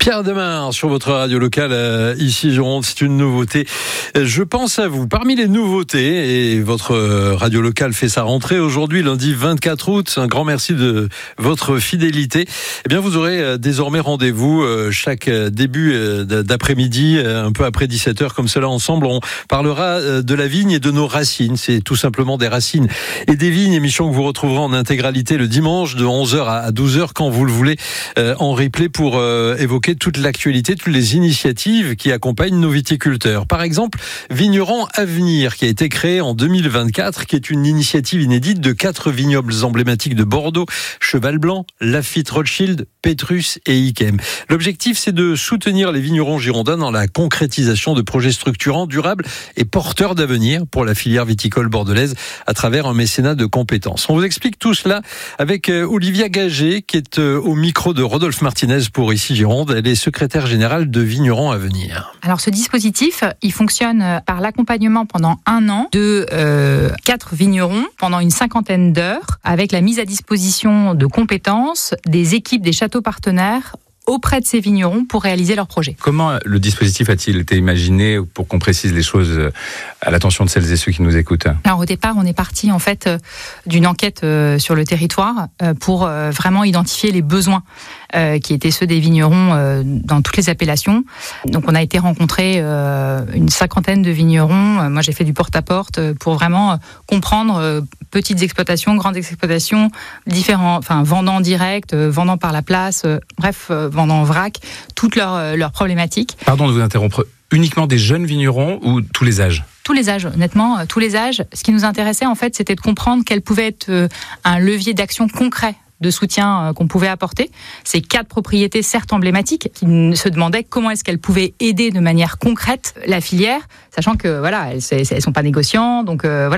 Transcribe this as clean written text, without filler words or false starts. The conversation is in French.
Pierre Demar sur votre radio locale ici Gironde, c'est une nouveauté. Je pense à vous. Parmi les nouveautés, et votre radio locale fait sa rentrée aujourd'hui, lundi 24 août, un grand merci de votre fidélité. Eh bien, vous aurez désormais rendez-vous chaque début d'après-midi, un peu après 17h, comme cela ensemble. On parlera de la vigne et de nos racines. C'est tout simplement des racines et des vignes, émission que vous retrouverez en intégralité le dimanche de 11h à 12h quand vous le voulez, en replay pour évoquer toute l'actualité, toutes les initiatives qui accompagnent nos viticulteurs. Par exemple, Vignerons Avenir, qui a été créé en 2024, qui est une initiative inédite de 4 vignobles emblématiques de Bordeaux, Cheval Blanc, Lafite Rothschild, Pétrus et Yquem. L'objectif, c'est de soutenir les vignerons girondins dans la concrétisation de projets structurants, durables et porteurs d'avenir pour la filière viticole bordelaise à travers un mécénat de compétences. On vous explique tout cela avec Olivia Gagé, qui est au micro de Rodolphe Martinez pour ici Gironde. Elle est secrétaire générale de Vignerons Avenir. Alors ce dispositif, il fonctionne par l'accompagnement pendant 1 an de 4 vignerons pendant une 50aine d'heures, avec la mise à disposition de compétences des équipes des châteaux partenaires auprès de ces vignerons pour réaliser leurs projets. Comment le dispositif a-t-il été imaginé pour qu'on précise les choses à l'attention de celles et ceux qui nous écoutent ? Alors au départ, on est parti en fait d'une enquête sur le territoire pour vraiment identifier les besoins qui étaient ceux des vignerons dans toutes les appellations. Donc on a été rencontrer une 50aine de vignerons. Moi j'ai fait du porte-à-porte pour vraiment comprendre petites exploitations, grandes exploitations, différents, vendant en direct, vendant par la place, bref, vendant en vrac, toutes leurs problématiques. Pardon de vous interrompre, uniquement des jeunes vignerons ou tous les âges ? Tous les âges, honnêtement, tous les âges. Ce qui nous intéressait en fait, c'était de comprendre quel pouvait être un levier d'action concret de soutien qu'on pouvait apporter. Ces 4 propriétés, certes emblématiques, qui se demandaient comment est-ce qu'elles pouvaient aider de manière concrète la filière, sachant que voilà, elles sont pas négociants, donc voilà.